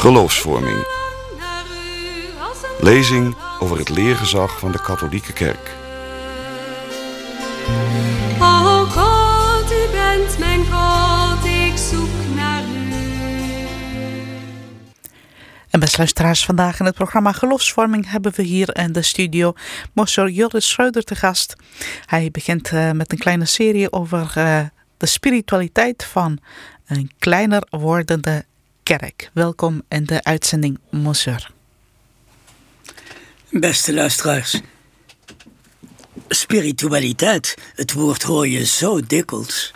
Geloofsvorming. Lezing over het leergezag van de katholieke kerk. O God, u bent mijn God, ik zoek naar u. En beste luisteraars, vandaag in het programma Geloofsvorming hebben we hier in de studio Monsieur Joris Schreuder te gast. Hij begint met een kleine serie over de spiritualiteit van een kleiner wordende kerk. Welkom in de uitzending, Monsieur. Beste luisteraars, spiritualiteit, het woord hoor je zo dikwijls.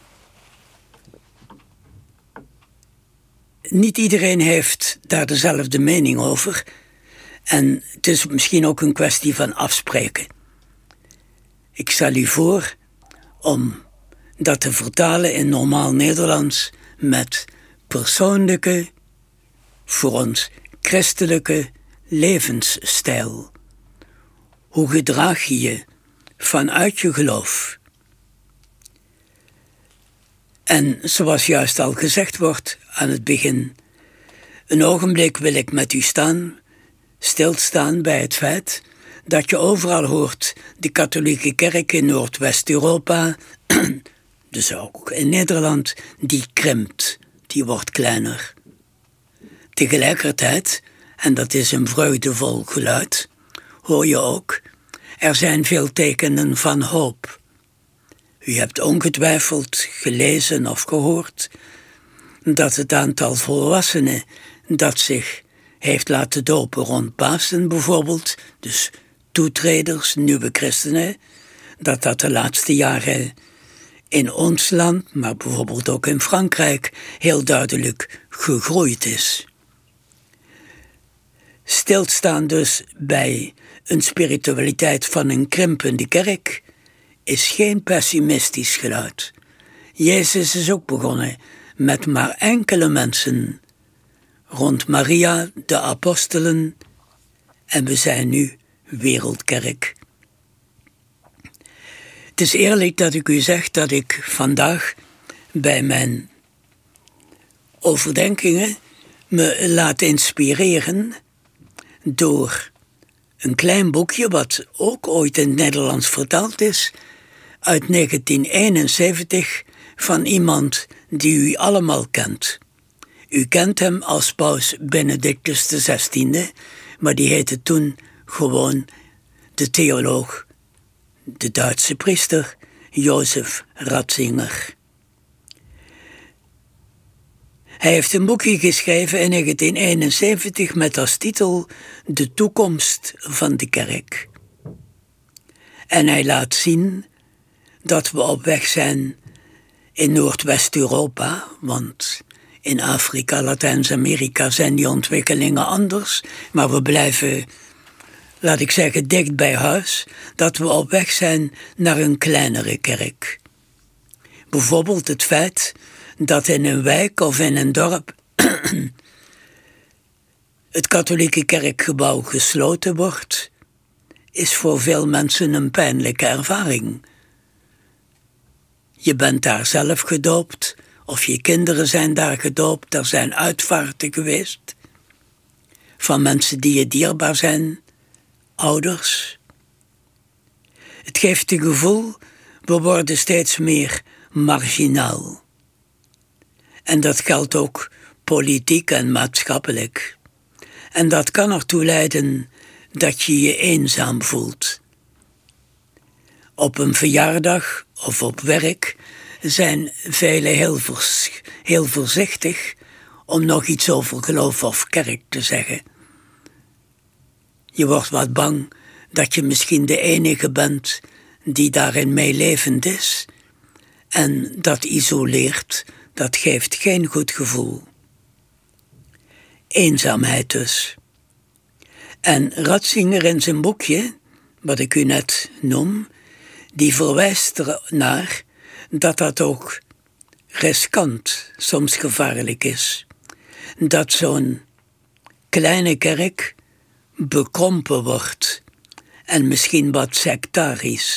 Niet iedereen heeft daar dezelfde mening over. En het is misschien ook een kwestie van afspreken. Ik stel u voor om dat te vertalen in normaal Nederlands met persoonlijke, voor ons christelijke levensstijl. Hoe gedraag je je vanuit je geloof? En zoals juist al gezegd wordt aan het begin, een ogenblik wil ik met u stilstaan bij het feit dat je overal hoort de katholieke kerk in Noordwest-Europa, dus ook in Nederland, die krimpt, die wordt kleiner. Tegelijkertijd, en dat is een vreugdevol geluid, hoor je ook, er zijn veel tekenen van hoop. U hebt ongetwijfeld gelezen of gehoord dat het aantal volwassenen dat zich heeft laten dopen rond Pasen bijvoorbeeld, dus toetreders, nieuwe christenen, dat de laatste jaren in ons land, maar bijvoorbeeld ook in Frankrijk, heel duidelijk gegroeid is. Stilstaan dus bij een spiritualiteit van een krimpende kerk is geen pessimistisch geluid. Jezus is ook begonnen met maar enkele mensen rond Maria, de apostelen, en we zijn nu wereldkerk. Het is eerlijk dat ik u zeg dat ik vandaag bij mijn overdenkingen me laat inspireren door een klein boekje wat ook ooit in het Nederlands vertaald is, uit 1971, van iemand die u allemaal kent. U kent hem als paus Benedictus XVI, maar die heette toen gewoon de theoloog, de Duitse priester Josef Ratzinger. Hij heeft een boekje geschreven in 1971 met als titel De toekomst van de kerk. En hij laat zien dat we op weg zijn in Noordwest-Europa, want in Afrika, Latijns-Amerika zijn die ontwikkelingen anders, maar we blijven, laat ik zeggen, dicht bij huis, dat we op weg zijn naar een kleinere kerk. Bijvoorbeeld het feit dat in een wijk of in een dorp het katholieke kerkgebouw gesloten wordt, is voor veel mensen een pijnlijke ervaring. Je bent daar zelf gedoopt, of je kinderen zijn daar gedoopt, er zijn uitvaarten geweest van mensen die je dierbaar zijn, ouders. Het geeft het gevoel, we worden steeds meer marginaal. En dat geldt ook politiek en maatschappelijk. En dat kan ertoe leiden dat je je eenzaam voelt. Op een verjaardag of op werk zijn velen heel voorzichtig om nog iets over geloof of kerk te zeggen. Je wordt wat bang dat je misschien de enige bent die daarin meelevend is. En dat isoleert, dat geeft geen goed gevoel. Eenzaamheid dus. En Ratzinger in zijn boekje, wat ik u net noem, die verwijst ernaar dat ook riskant, soms gevaarlijk is. Dat zo'n kleine kerk bekrompen wordt en misschien wat sectarisch.